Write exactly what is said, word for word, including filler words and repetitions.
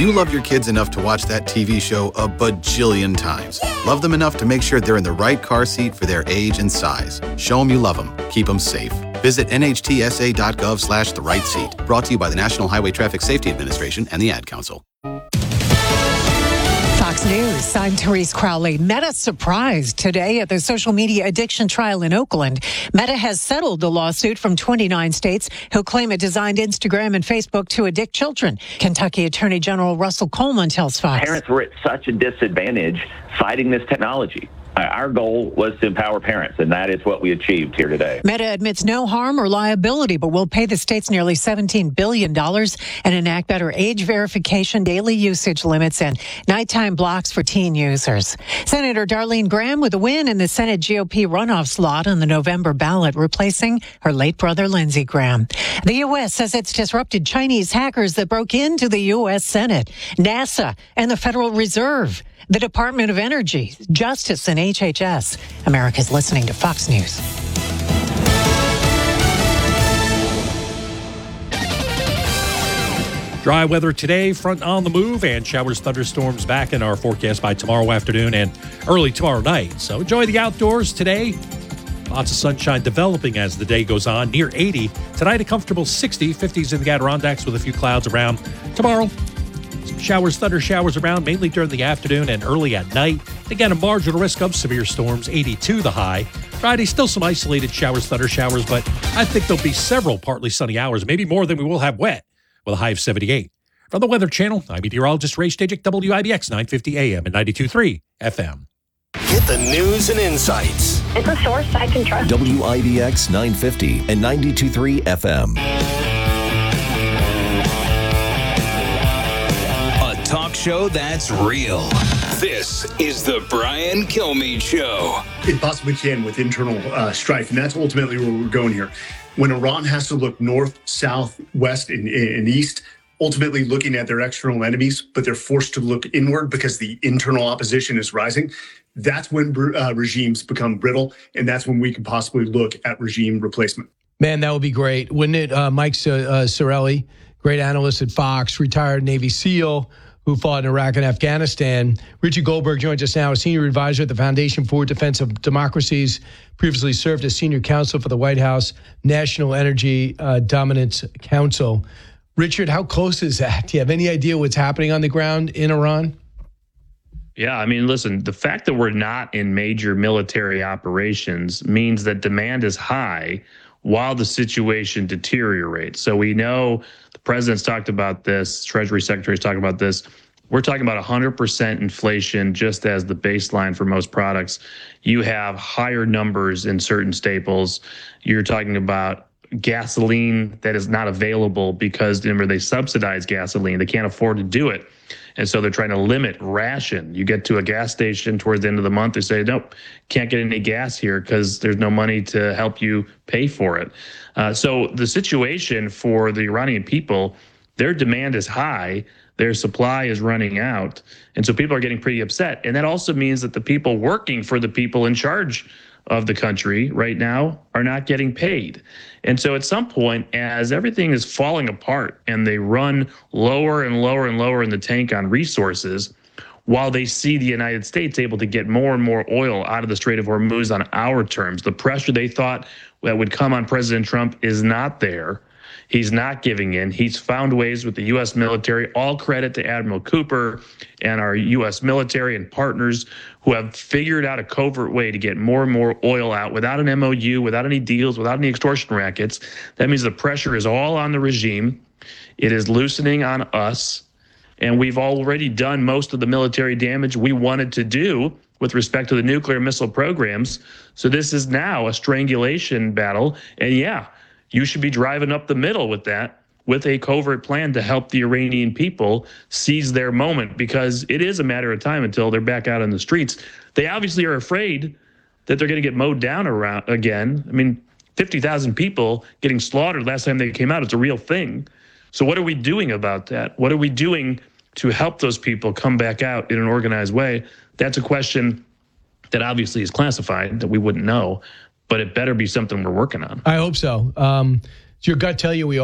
You love your kids enough to watch that T V show a bajillion times. Love them enough to make sure they're in the right car seat for their age and size. Show them you love them. Keep them safe. Visit N H T S A dot gov slash the right seat. Brought to you by the National Highway Traffic Safety Administration and the Ad Council. Fox News, I'm Therese Crowley. Meta surprised today at the social media addiction trial in Oakland. Meta has settled the lawsuit from twenty-nine states who claim it designed Instagram and Facebook to addict children. Kentucky Attorney General Russell Coleman tells Fox. Parents were at such a disadvantage fighting this technology. Our goal was to empower parents, and that is what we achieved here today. Meta admits no harm or liability, but will pay the states nearly seventeen billion dollars and enact better age verification, daily usage limits, and nighttime blocks for teen users. Senator Darlene Graham with a win in the Senate G O P runoff slot on the November ballot, replacing her late brother Lindsey Graham. The U S says it's disrupted Chinese hackers that broke into the U S Senate, NASA, and the Federal Reserve, the Department of Energy, Justice, and H H S. America's listening to Fox News. Dry weather today, front on the move, and showers, thunderstorms back in our forecast by tomorrow afternoon and early tomorrow night. So enjoy the outdoors today. Lots of sunshine developing as the day goes on, near eighty. Tonight, a comfortable sixty, fifties in the Adirondacks with a few clouds around. Tomorrow, showers, thunder showers around, mainly during the afternoon and early at night. Again, a marginal risk of severe storms, eighty-two the high. Friday, still some isolated showers, thunder showers, but I think there'll be several partly sunny hours, maybe more than we will have wet, with a high of seventy-eight. From the Weather Channel, I'm meteorologist Ray Stajic, W I B X nine fifty A M and ninety-two point three F M. Get the news and insights. It's a source I can trust. W I B X nine fifty and ninety-two point three F M. Talk show that's real. This is the Brian Kilmeade Show. It possibly can with internal uh, strife, and that's ultimately where we're going here. When Iran has to look north, south, west, and, and east, ultimately looking at their external enemies, but they're forced to look inward because the internal opposition is rising, that's when uh, regimes become brittle, and that's when we can possibly look at regime replacement. Man, that would be great. Wouldn't it? Uh, Mike uh, Sarelli, great analyst at Fox, retired Navy SEAL, who fought in Iraq and Afghanistan. Richie Goldberg joins us now, a senior advisor at the Foundation for Defense of Democracies, previously served as senior counsel for the White House National Energy uh, Dominance Council. Richard, how close is that? Do you have any idea what's happening on the ground in Iran? Yeah, I mean, listen, the fact that we're not in major military operations means that demand is high while the situation deteriorates. So we know the president's talked about this, Treasury Secretary's talking about this. We're talking about one hundred percent inflation just as the baseline for most products. You have higher numbers in certain staples. You're talking about gasoline that is not available because, remember, they subsidize gasoline. They can't afford to do it. And so they're trying to limit ration. You get to a gas station towards the end of the month, they say, nope, can't get any gas here because there's no money to help you pay for it. Uh, so the situation for the Iranian people, their demand is high, their supply is running out. And so people are getting pretty upset. And that also means that the people working for the people in charge of the country right now are not getting paid. And so at some point, as everything is falling apart and they run lower and lower and lower in the tank on resources, while they see the United States able to get more and more oil out of the Strait of Hormuz on our terms, the pressure they thought that would come on President Trump is not there. He's not giving in. He's found ways with the U S military. All credit to Admiral Cooper and our U S military and partners who have figured out a covert way to get more and more oil out without an M O U, without any deals, without any extortion rackets. That means the pressure is all on the regime. It is loosening on us. And we've already done most of the military damage we wanted to do with respect to the nuclear missile programs. So this is now a strangulation battle. And yeah, you should be driving up the middle with that, with a covert plan to help the Iranian people seize their moment, because it is a matter of time until they're back out on the streets. They obviously are afraid that they're going to get mowed down around again. I mean, fifty thousand people getting slaughtered last time they came out. It's a real thing. So what are we doing about that? What are we doing to help those people come back out in an organized way? That's a question that obviously is classified, that we wouldn't know, but it better be something we're working on. I hope so. Um, does your gut tell you we